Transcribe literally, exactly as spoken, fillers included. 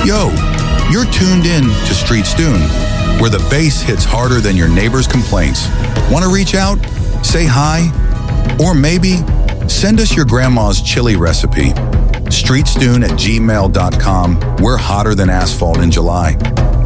Yo, you're tuned in to Street Stune, where the bass hits harder than your neighbor's complaints. Want to reach out? Say hi? Or maybe send us your grandma's chili recipe. streetstune at gmail dot com. We're hotter than asphalt in July.